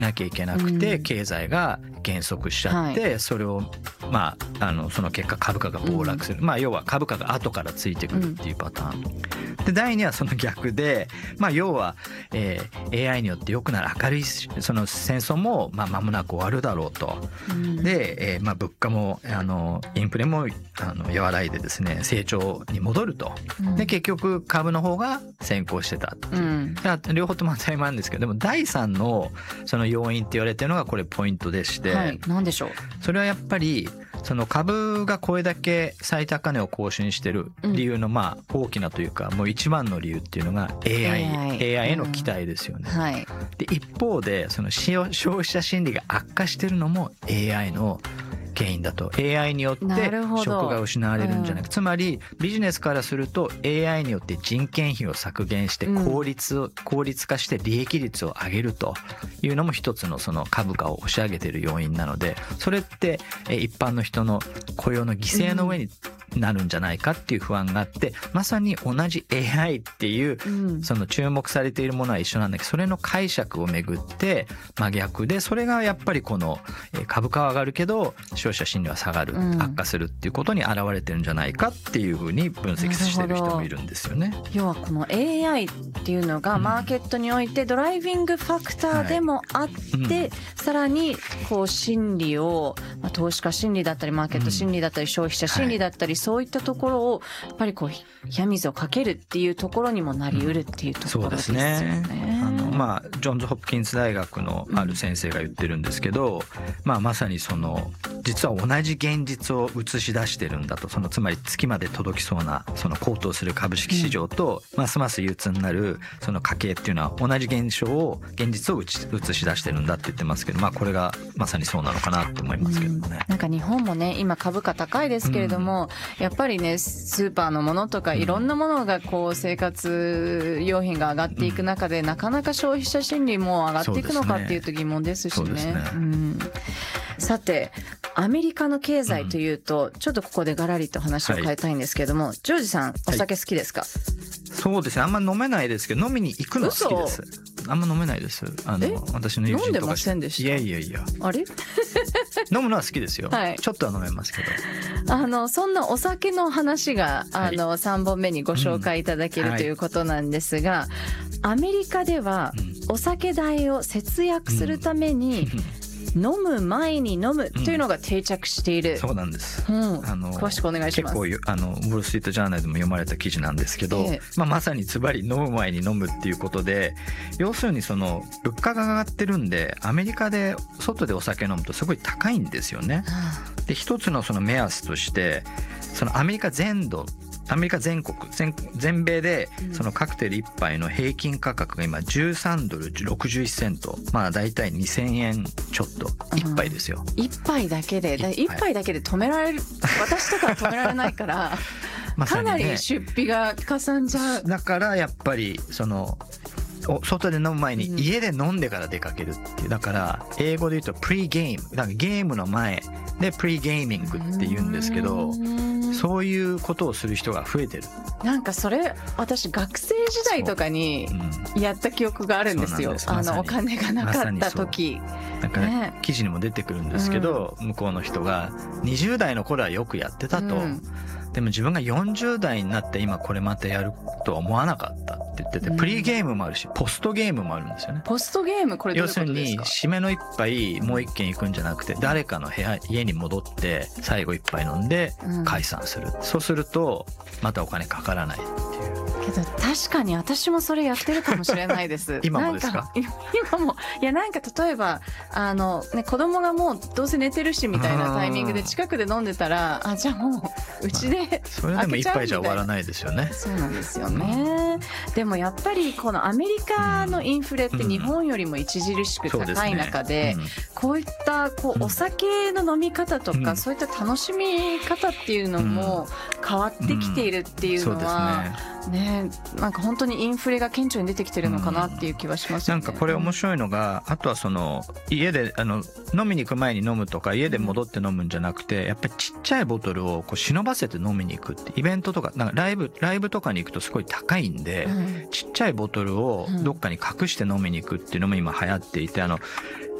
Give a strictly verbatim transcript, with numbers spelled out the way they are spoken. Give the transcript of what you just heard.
なきゃいけなくて、 うん、 経済が減速しちゃって、はい、それをまああのその結果株価が暴落する、うん、まあ要は株価が後からついてくるっていうパターン、うん、でだいにはその逆で、まあ要は、えー、エーアイ によって良くなる明るいその戦争もまあ間もなく終わるだろうと、うん、で、えー、まあ物価もあのインフレもあの和らいでですね成長に戻ると、うん、で結局株の方が先行してたっていう、うん、両方とも当たり前なんですけど、でもだいさんのその要因って言われてるのがこれポイントでして、 はい、何でしょう。 それはやっぱりその株がこれだけ最高値を更新してる理由のまあ大きなというかもう一番の理由っていうのが エーアイ、エーアイ への期待ですよね、うん、はい、で一方でその消費者心理が悪化してるのも エーアイ の原因だと。 エーアイ によって職が失われるんじゃないか、うん、つまりビジネスからすると エーアイ によって人件費を削減して効率を、うん、効率化して利益率を上げるというのも一つのその株価を押し上げている要因なので、それって一般の人の雇用の犠牲の上になるんじゃないかっていう不安があって、まさに同じ エーアイ っていうその注目されているものは一緒なんだけど、それの解釈をめぐって真逆で、それがやっぱりこの株価は上がるけど消費者心理は下がる、悪化するっていうことに表れてるんじゃないかっていうふうに分析してる人もいるんですよね。 要はこの エーアイ っていうのがマーケットにおいてドライビングファクターでもあって、はい、うん、さらにこう心理を、まあ、投資家心理だったりマーケット心理だったり消費者心理だったり、はい、そういったところをやっぱりこう冷や水をかけるっていうところにもなりうるっていうところですよね。 そうですね。あのまあジョンズ・ホプキンス大学のある先生が言ってるんですけど、うん、まあまさにその実は同じ現実を映し出してるんだと。そのつまり月まで届きそうなその高騰する株式市場と、うん、ますます憂鬱になるその家計っていうのは同じ現象を現実を映し出してるんだって言ってますけど、まあこれがまさにそうなのかなって思いますけどね、 うん、なんか日本もね今株価高いですけれども、うん、やっぱりねスーパーのものとかいろんなものがこう生活用品が上がっていく中で、うん、なかなか消費者心理も上がっていくのかっていうと疑問ですし ね, ですね、うん、さてアメリカの経済というと、うん、ちょっとここでガラリと話を変えたいんですけれども、はい、ジョージさんお酒好きですか？はい、 そうですね、あんま飲めないですけど飲みに行くのは好きです。あんま飲めないです。あの私の友人とか飲んでませんでした？ いやいやいや、 あれ飲むのは好きですよ、はい、ちょっとは飲めますけど、 あのそんなお酒の話があの、はい、さんぼんめにご紹介いただける、うん、ということなんですが、はい、アメリカではお酒代を節約するために、うん、飲む前に飲むというのが定着している、うん、 そうなんです、 うん、あの詳しくお願いします。 結構あのウォールストリートジャーナルでも読まれた記事なんですけど、えーまあ、まさにズバリ飲む前に飲むっていうことで、要するにその物価が上がってるんでアメリカで外でお酒飲むとすごい高いんですよね。で一つのその目安としてそのアメリカ全土アメリカ全国 全, 全米でそのカクテルいっぱいの平均価格が今じゅうさんドルろくじゅういちセント、まあだいたいにせんえんちょっといっぱいですよ、 うん、いっぱいだけでいっぱいだけで止められる私とかは止められないからまさに、ね、かなり出費がかさんじゃう。 だからやっぱりその外で飲む前に家で飲んでから出かけるっていう、だから英語で言うとプリゲーム、だからゲームの前でプリゲーミングって言うんですけど、そういうことをする人が増えてる。 なんかそれ私学生時代とかにやった記憶があるんですよ、うん、あのお金がなかった時、 ま、なんか、ね、記事にも出てくるんですけど、うん、向こうの人がにじゅう代の頃はよくやってたと、うん、でも自分がよんじゅう代になって今これまたやるとは思わなかったって言ってて、うん、プリゲームもあるしポストゲームもあるんですよね。 ポストゲームこれどういうことですか？ 要するに締めの一杯もう一軒行くんじゃなくて誰かの部屋家に戻って最後一杯飲んで解散する、うん、そうするとまたお金かからないっていう。 けど確かに私もそれやってるかもしれないです今もですか？ 今もいやなんか例えばあの、ね、子供がもうどうせ寝てるしみたいなタイミングで近くで飲んでたらあじゃあもううちで開けちゃうみたいな、まあ、それでも一杯じゃ終わらないですよね。そうなんですよね、うん、でもやっぱりこのアメリカのインフレって日本よりも著しく高い中で、うんうん、こういったこうお酒の飲み方とか、うん、そういった楽しみ方っていうのも変わってきているっていうのは、うん、ね、なんか本当にインフレが顕著に出てきてるのかなっていう気はしますよね。 なんかこれ面白いのが、あとはその家であの飲みに行く前に飲むとか家で戻って飲むんじゃなくて、やっぱりちっちゃいボトルをこう忍ばせて飲みに行くって、イベントとかなんかライブライブとかに行くとすごい高いんで、うん、ちっちゃいボトルをどっかに隠して飲みに行くっていうのも今流行っていて、あの